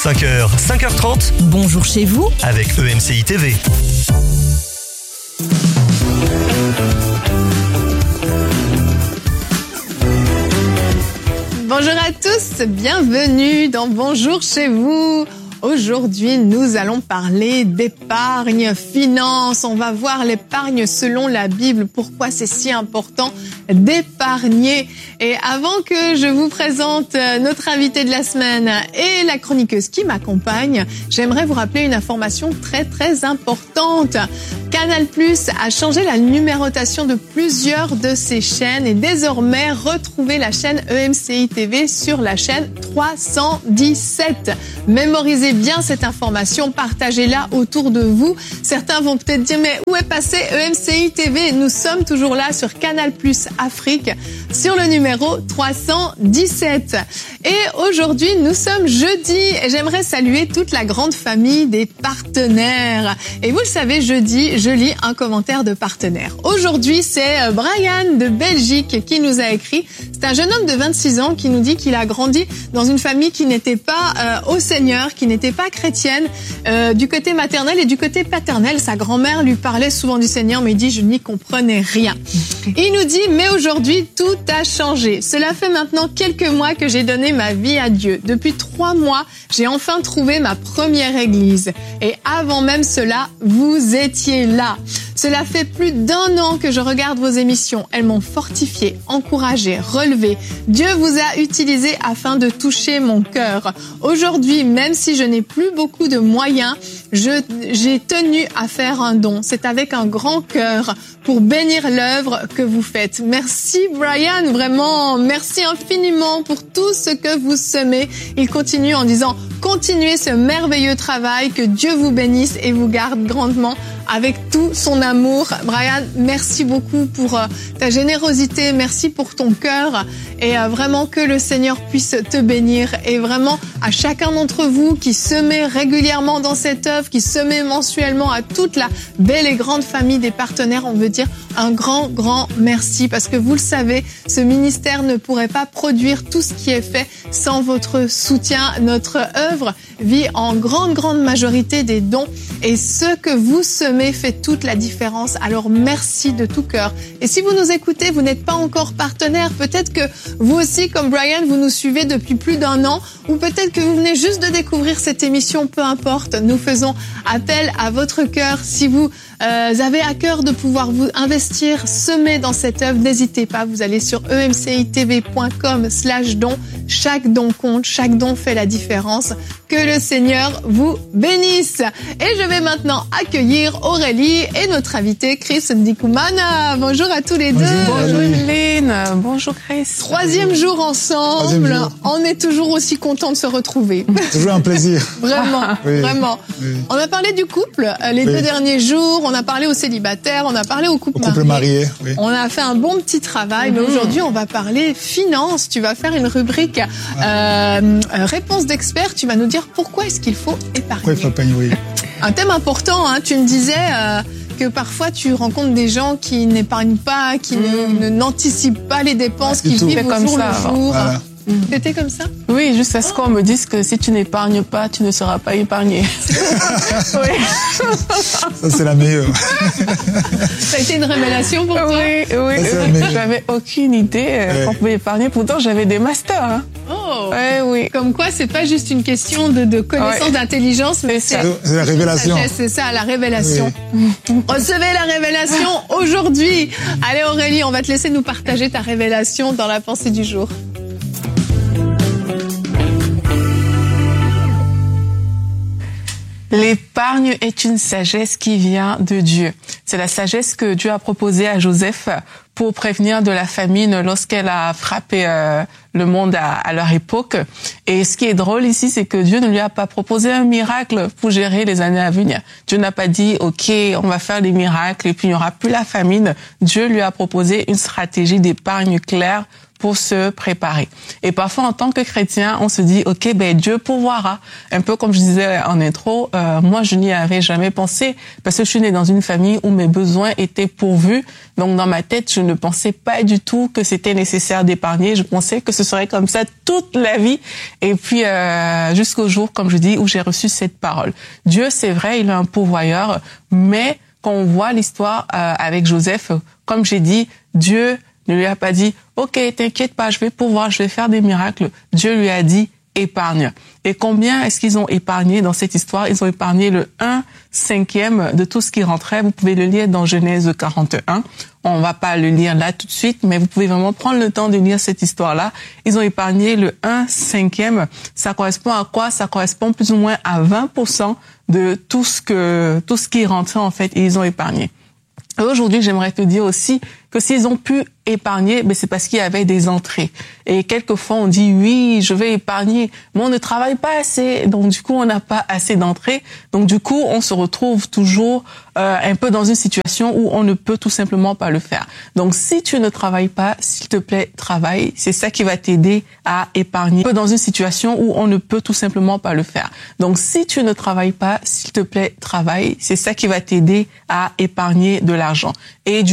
5h, 5h30. Bonjour chez vous Avec EMCI TV. Bonjour à tous, bienvenue dans Bonjour chez vous. Aujourd'hui, nous allons parler d'épargne, finance. On va voir l'épargne selon la Bible. Pourquoi c'est si important d'épargner. Et avant que je vous présente notre invité de la semaine et la chroniqueuse qui m'accompagne, j'aimerais vous rappeler une information très importante. Canal+ a changé la numérotation de plusieurs de ses chaînes et désormais retrouvez la chaîne EMCI TV sur la chaîne 317. Mémorisez bien cette information, partagez-la autour de vous. Certains vont peut-être dire mais où est passé EMCI TV? Nous sommes toujours là sur Canal+ Afrique sur le numéro 317. Et aujourd'hui, nous sommes jeudi et j'aimerais saluer toute la grande famille des partenaires. Et vous le savez, jeudi, je lis un commentaire de partenaire. Aujourd'hui, c'est Brian de Belgique qui nous a écrit. C'est un jeune homme de 26 ans qui nous dit qu'il a grandi dans une famille qui n'était pas au Seigneur, qui n'était pas chrétienne, du côté maternel et du côté paternel. Sa grand-mère lui parlait souvent du Seigneur, mais il dit « je n'y comprenais rien ». Il nous dit « mais aujourd'hui, tout a changé. Cela fait maintenant quelques mois que j'ai donné ma vie à Dieu. Depuis 3 mois, j'ai enfin trouvé ma première église. Et avant même cela, vous étiez là. Cela fait plus d'1 an que je regarde vos émissions. Elles m'ont fortifié, encouragé, relevé. Dieu vous a utilisé afin de toucher mon cœur. Aujourd'hui, même si je n'ai plus beaucoup de moyens, j'ai tenu à faire un don. C'est avec un grand cœur pour bénir l'œuvre que vous faites. Merci Brian, vraiment, merci infiniment pour tout ce que vous semez. Il continue en disant, continuez ce merveilleux travail, que Dieu vous bénisse et vous garde grandement avec tout son amour. Brian, merci beaucoup pour ta générosité, merci pour ton cœur et vraiment que le Seigneur puisse te bénir et vraiment à chacun d'entre vous qui semez régulièrement dans cette œuvre, qui semez mensuellement, à toute la belle et grande famille des partenaires, on veut dire un grand merci parce que vous le savez, ce ministère ne pourrait pas produire tout ce qui est fait sans votre soutien. Notre œuvre vit en grande majorité des dons et ce que vous semez fait toute la différence. Alors merci de tout cœur. Et si vous nous écoutez, vous n'êtes pas encore partenaire, peut-être que vous aussi, comme Brian, vous nous suivez depuis plus d'1 an ou peut-être que vous venez juste de découvrir cette émission, peu importe. Nous faisons appel à votre cœur. Si vous avez à cœur de pouvoir vous investir, semer dans cette œuvre, n'hésitez pas. Vous allez sur emcitv.com/don. Chaque don compte, chaque don fait la différence. Que le Seigneur vous bénisse. Et je vais maintenant accueillir Aurélie et notre invité Chris Ndikumana. Bonjour à tous les deux. Bonjour Evelyne. Bonjour Chris. 3e jour ensemble. 3e jour. On est toujours aussi contents de se retrouver. Toujours un plaisir. Vraiment, oui, vraiment. Oui. On a parlé du couple les 2 derniers jours. On a parlé aux célibataires. On a parlé aux couples mariés. Oui. On a fait un bon petit travail. Mais aujourd'hui, on va parler finance. Tu vas faire une rubrique réponse d'experts. Tu vas nous dire pourquoi est-ce qu'il faut épargner. Pourquoi il faut épargner, oui. Un thème important, hein. Tu me disais que parfois tu rencontres des gens qui n'épargnent pas, qui n'anticipent pas les dépenses, qui vivent au jour le jour. Voilà. T'étais comme ça? Oui, jusqu'à ce qu'on me dise que si tu n'épargnes pas, tu ne seras pas épargné. Oui. Ça, c'est la meilleure. Ça a été une révélation pour toi? Oui. J'avais aucune idée qu'on pouvait épargner. Pourtant, j'avais des masters. Hein. Oh. Oui. Comme quoi, c'est pas juste une question de connaissance, d'intelligence, mais c'est la révélation. C'est ça, la révélation. Oui. Recevez la révélation aujourd'hui. Allez Aurélie, on va te laisser nous partager ta révélation dans la pensée du jour. L'épargne est une sagesse qui vient de Dieu. C'est la sagesse que Dieu a proposée à Joseph pour prévenir de la famine lorsqu'elle a frappé le monde à leur époque. Et ce qui est drôle ici, c'est que Dieu ne lui a pas proposé un miracle pour gérer les années à venir. Dieu n'a pas dit, OK, on va faire des miracles et puis il n'y aura plus la famine. Dieu lui a proposé une stratégie d'épargne claire pour se préparer. Et parfois, en tant que chrétien, on se dit, OK, Dieu pourvoira. Un peu comme je disais en intro, moi, je n'y avais jamais pensé parce que je suis née dans une famille où mes besoins étaient pourvus. Donc, dans ma tête, je ne pensais pas du tout que c'était nécessaire d'épargner. Je pensais que ce serait comme ça toute la vie. Et puis, jusqu'au jour, comme je dis, où j'ai reçu cette parole. Dieu, c'est vrai, il est un pourvoyeur, mais quand on voit l'histoire avec Joseph, comme j'ai dit, Dieu ne lui a pas dit « Ok, t'inquiète pas, je vais pourvoir, je vais faire des miracles ». Dieu lui a dit « Épargne ». Et combien est-ce qu'ils ont épargné dans cette histoire? Ils ont épargné le 1/5 de tout ce qui rentrait. Vous pouvez le lire dans Genèse 41. On va pas le lire là tout de suite, mais vous pouvez vraiment prendre le temps de lire cette histoire-là. Ils ont épargné le 1/5. Ça correspond à quoi? Ça correspond plus ou moins à 20% de tout ce qui rentrait en fait, et ils ont épargné. Et aujourd'hui, j'aimerais te dire aussi que s'ils ont pu épargner, c'est parce qu'il y avait des entrées. Et quelquefois, on dit, oui, je vais épargner, mais on ne travaille pas assez. Donc, du coup, on n'a pas assez d'entrées. Donc, du coup, on se retrouve toujours un peu dans une situation où on ne peut tout simplement pas le faire. Donc, si tu ne travailles pas, s'il te plaît, travaille. C'est ça qui va t'aider à épargner. Un peu dans une situation où on ne peut tout simplement pas le faire. Donc, si tu ne travailles pas, s'il te plaît, travaille. C'est ça qui va t'aider à épargner de l'argent. Et